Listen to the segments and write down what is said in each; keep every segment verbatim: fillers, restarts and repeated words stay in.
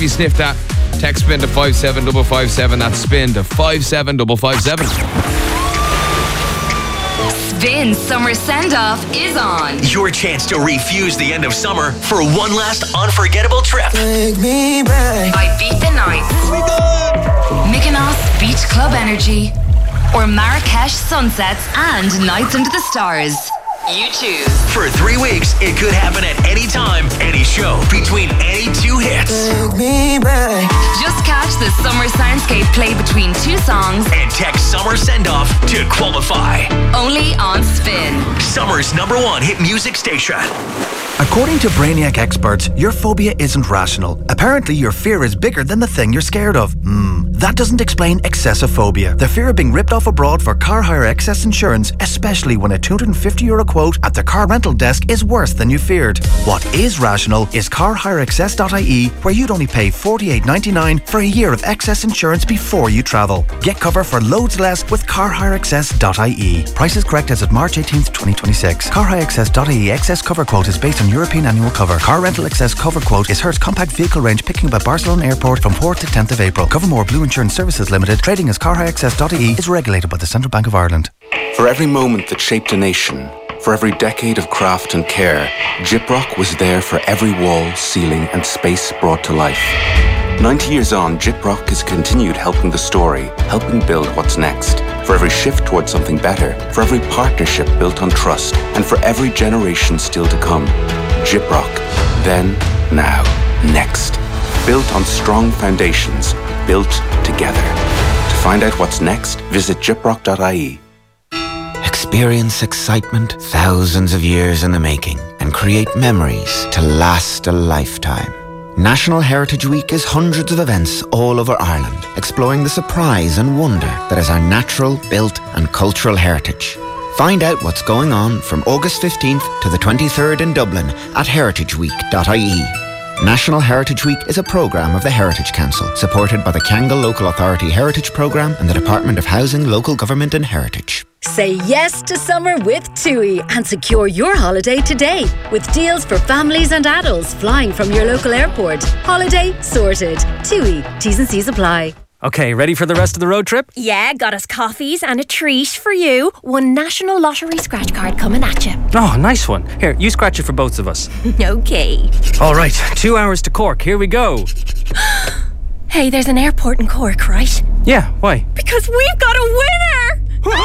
you sniffed that, text spin to five seven five five seven. That's spin to five seven five five seven. Spin Summer Send-Off is on. Your chance to refuse the end of summer for one last unforgettable trip. Take me back. Ibiza Nights, Mykonos Beach Club Energy, or Marrakesh Sunsets and Nights Under the Stars. You choose. For three weeks, it could happen at any time, any show, between any two hits. Take me back. Just catch the summer soundscape play between two songs And text Summer Send-Off to qualify. only on Spin. Summer's number one hit music station. According to Brainiac experts, your phobia isn't rational. Apparently, your fear is bigger than the thing you're scared of. Hmm, that doesn't explain excessive phobia. The fear of being ripped off abroad for car hire excess insurance, especially when a two hundred fifty euro quote at the car rental desk is worse than you feared. What is rational is car hire excess dot I E, where you'd only pay forty-eight ninety-nine for a year of excess insurance before you travel. Get cover for loads less with car hire excess dot I E. Prices correct as of March eighteenth, twenty twenty-six. car hire excess dot I E excess cover quote is based on European annual cover. Car rental excess cover quote is Hertz compact vehicle range picking up at Barcelona Airport from fourth to tenth of April. Covermore Blue Insurance Services Limited, trading as car hire excess dot I E, is regulated by the Central Bank of Ireland. For every moment that shaped a nation, for every decade of craft and care, Gyprock was there for every wall, ceiling and space brought to life. ninety years on, Gyprock has continued helping the story, helping build what's next. For every shift towards something better, for every partnership built on trust, and for every generation still to come. Gyprock. Then, now, next. Built on strong foundations, built together. To find out what's next, visit gyprock dot I E. Experience excitement thousands of years in the making and create memories to last a lifetime. National Heritage Week is hundreds of events all over Ireland, exploring the surprise and wonder that is our natural, built and cultural heritage. Find out what's going on from August fifteenth to the twenty-third in Dublin at heritage week dot I E. National Heritage Week is a programme of the Heritage Council, supported by the Kangol Local Authority Heritage Programme and the Department of Housing, Local Government and Heritage. Say yes to summer with TUI and secure your holiday today with deals for families and adults flying from your local airport. Holiday sorted. TUI. T's and C's apply. Okay, ready for the rest of the road trip? Yeah, got us coffees and a treat for you. One National Lottery scratch card coming at you. Oh, nice one. Here, you scratch it for both of us. Okay. All right, two hours to Cork. Here we go. Hey, there's an airport in Cork, right? Yeah, why? Because we've got a winner!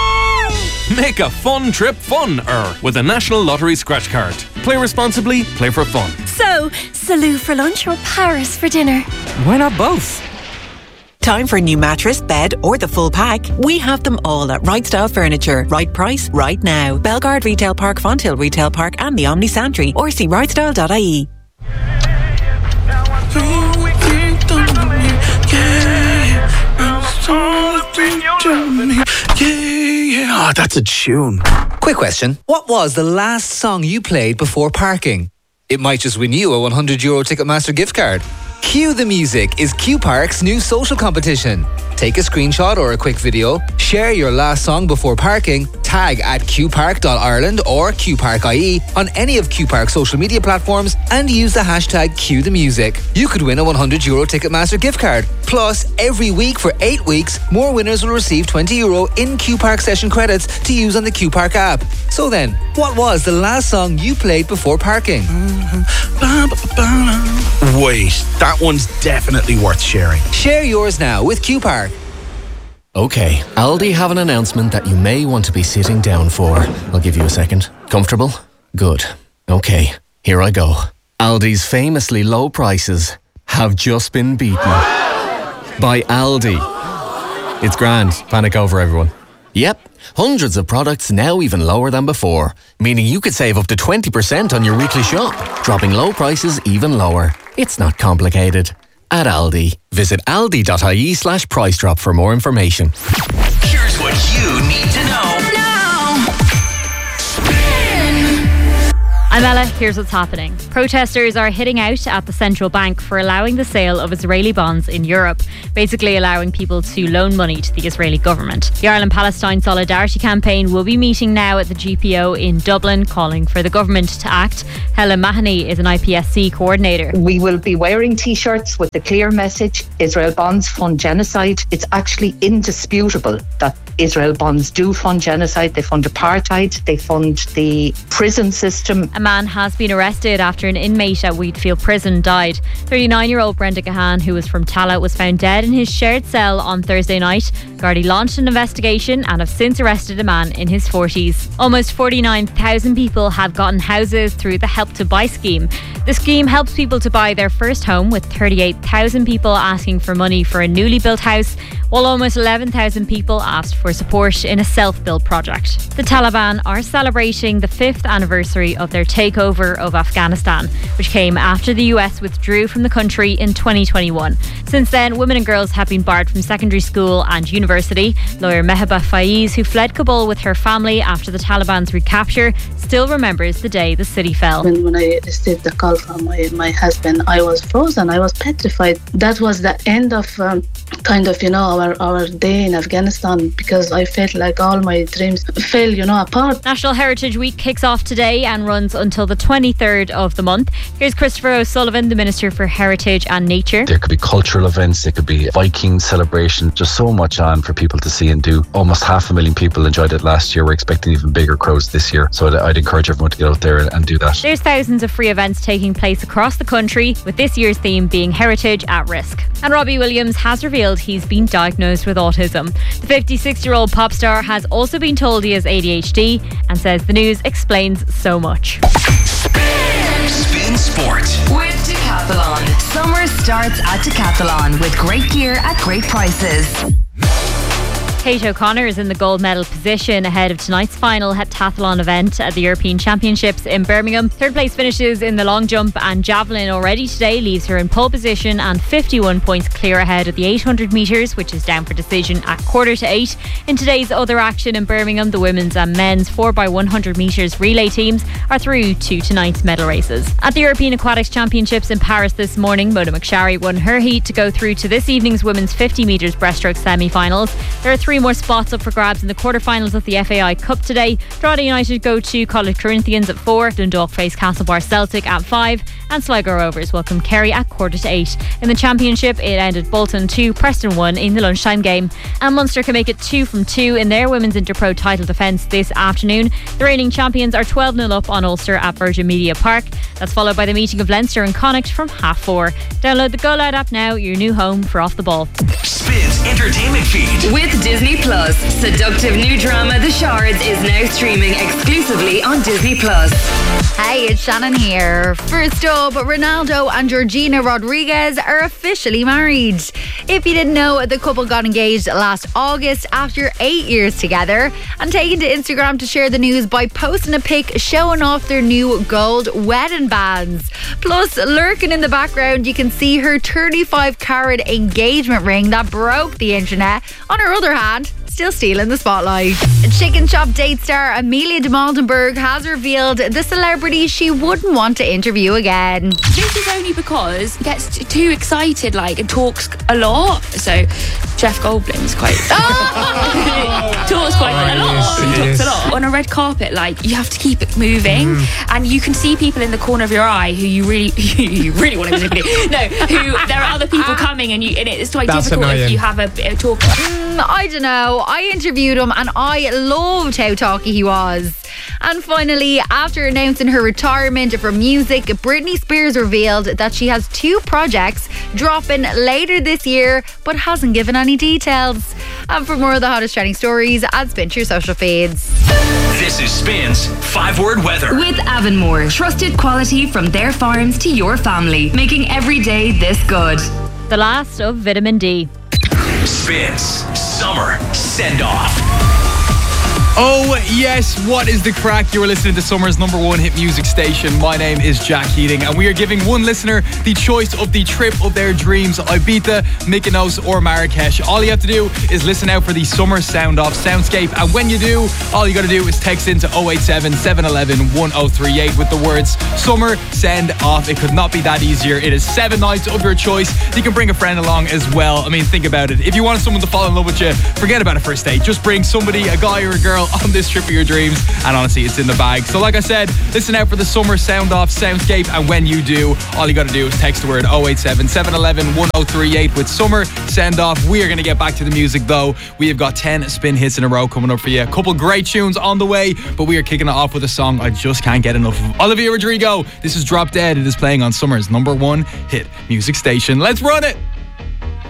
Make a fun trip fun-er with a National Lottery scratch card. Play responsibly, play for fun. So, Salou for lunch or Paris for dinner? Why not both? Time for a new mattress, bed or the full pack? We have them all at Right Style Furniture. Right price, right now. Belgard Retail Park, Fonthill Retail Park and the Omni Santry, or see right style dot I E. Oh, that's a tune. Quick question. What was the last song you played before parking? It might just win you a one hundred euro Ticketmaster gift card. Cue the Music is Q Park's new social competition. Take a screenshot or a quick video, share your last song before parking, tag at q park dot ireland or q park dot I E on any of Q Park's social media platforms and use the hashtag Cue the Music. You could win a one hundred euro Ticketmaster gift card. Plus, every week for eight weeks, more winners will receive twenty euro in Q Park session credits to use on the Q Park app. So then, what was the last song you played before parking? Wait, that one's definitely worth sharing. Share yours now with Q Park. Okay, Aldi have an announcement that you may want to be sitting down for. I'll give you a second. Comfortable? Good. Okay, here I go. Aldi's famously low prices have just been beaten by Aldi. It's grand. Panic over, everyone. Yep, hundreds of products now even lower than before, meaning you could save up to twenty percent on your weekly shop, dropping low prices even lower. It's not complicated. At Aldi, visit aldi dot I E slash price drop for more information. Here's what you need to know. Now. I'm Ella, here's what's happening. Protesters are hitting out at the central bank for allowing the sale of Israeli bonds in Europe, basically allowing people to loan money to the Israeli government. The Ireland-Palestine Solidarity Campaign will be meeting now at the G P O in Dublin, calling for the government to act. Helen Mahoney is an I P S C coordinator. We will be wearing T-shirts with the clear message, Israel bonds fund genocide. It's actually indisputable that Israel bonds do fund genocide. They fund apartheid. They fund the prison system. A man has been arrested after an inmate at Wheatfield Prison died. thirty-nine-year-old Brenda Gahan, who was from Tala, was found dead in his shared cell on Thursday night. Gardaí launched an investigation and have since arrested a man in his forties. Almost forty-nine thousand people have gotten houses through the Help to Buy scheme. The scheme helps people to buy their first home, with thirty-eight thousand people asking for money for a newly built house, while almost eleven thousand people asked for support in a self-build project. The Taliban are celebrating the fifth anniversary of their takeover of Afghanistan, which came after the U S withdrew from the country in twenty twenty-one. Since then, women and girls have been barred from secondary school and university. Lawyer Meheba Faiz, who fled Kabul with her family after the Taliban's recapture, still remembers the day the city fell. When, when I received the call from my, my husband, I was frozen. I was petrified. That was the end of um, kind of, you know, our, our day in Afghanistan, because I felt like all my dreams fell, you know, apart. National Heritage Week kicks off today and runs until the twenty-third of the month. Here's Christopher O'Sullivan, the Minister for Heritage and Nature. There could be cultural events, there could be Viking celebration, just so much on for people to see and do. Almost half a million people enjoyed it last year. We're expecting even bigger crowds this year, so I'd, I'd encourage everyone to get out there and, and do that. There's thousands of free events taking place across the country, with this year's theme being Heritage at Risk. And Robbie Williams has revealed he's been diagnosed with autism. The fifty-six-year-old pop star has also been told he has A D H D and says the news explains so much. Spin Sport with Decathlon. Summer starts at Decathlon with great gear at great prices. Kate O'Connor is in the gold medal position ahead of tonight's final heptathlon event at the European Championships in Birmingham. Third place finishes in the long jump and javelin already today leaves her in pole position and fifty-one points clear ahead of the eight hundred metres, which is down for decision at quarter to eight. In today's other action in Birmingham, the women's and men's four by one hundred metres relay teams are through to tonight's medal races. At the European Aquatics Championships in Paris this morning, Mona McSharry won her heat to go through to this evening's women's fifty metres breaststroke semi-finals. There are three more spots up for grabs in the quarterfinals of the F A I Cup today. Drogheda United go to College Corinthians at four, Dundalk face Castlebar Celtic at five, and Sligo Rovers welcome Kerry at quarter to eight. In the championship, it ended Bolton two, Preston one in the lunchtime game. And Munster can make it two from two in their women's Interpro title defence this afternoon. The reigning champions are twelve nil up on Ulster at Virgin Media Park. That's followed by the meeting of Leinster and Connacht from half four. Download the Go Loud app now, your new home for Off the Ball. Spins entertainment feed with Disney Plus. Seductive new drama The Shards is now streaming exclusively on Disney Plus. Hey, it's Shannon here. First up, Ronaldo and Georgina Rodriguez are officially married. If you didn't know, the couple got engaged last August after eight years together, and taken to Instagram to share the news by posting a pic showing off their new gold wedding bands. Plus, lurking in the background, you can see her thirty-five carat engagement ring that broke the internet. On her other hand, still stealing the spotlight. Chicken Shop date star Amelia de Maldenberg has revealed the celebrity she wouldn't want to interview again. This is only because he gets t- too excited, like, and talks a lot. So Jeff Goldblum's quite oh! talks quite oh, a lot. Yes, he talks yes. a lot on a red carpet. Like, you have to keep it moving, mm. and you can see people in the corner of your eye who you really, you really want to interview. No, who there are other people coming, and you, and it's quite That's difficult annoying. If you have a, a talk. Mm, I don't know. I interviewed him and I loved how talky he was. And finally, after announcing her retirement from music, Britney Spears revealed that she has two projects dropping later this year, but hasn't given any details. And for more of the hottest trending stories, add Spin to your social feeds. This is Spin's five-word weather. With Avonmore, trusted quality from their farms to your family, making every day this good. The last of vitamin D. Spins Summer Send-Off. Oh yes, what is the crack? You are listening to Summer's number one hit music station. My name is Jack Heating and we are giving one listener the choice of the trip of their dreams: Ibiza, Mykonos or Marrakesh. All you have to do is listen out for the Summer Sound Off soundscape, and when you do, all you got to do is text into oh eight seven, seven one one, one oh three eight with the words Summer Send Off. It could not be that easier. It is seven nights of your choice. You can bring a friend along as well. I mean, think about it. If you want someone to fall in love with you, forget about a first date. Just bring somebody, a guy or a girl, on this trip of your dreams, and honestly, it's in the bag. So like I said, listen out for the Summer Sound Off soundscape, and when you do, all you got to do is text the word oh eight seven, seven one one, one oh three eight with Summer Send Off. We are going to get back to the music though. We have got ten spin hits in a row coming up for you. A couple great tunes on the way, but we are kicking it off with a song I just can't get enough of. Olivia Rodrigo, this is Drop Dead. It is playing on Summer's number one hit music station. Let's run it!